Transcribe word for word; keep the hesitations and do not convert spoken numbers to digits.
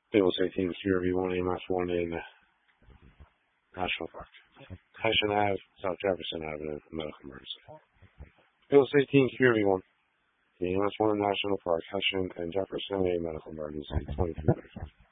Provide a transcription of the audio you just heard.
People say Team Q R V one, A M S one in National Park. Hessian Ave, South Jefferson Avenue, medical emergency. People say Team Q R V one, A M S one in National Park, Hessian and Jefferson, a medical emergency, twenty-three thirty-five.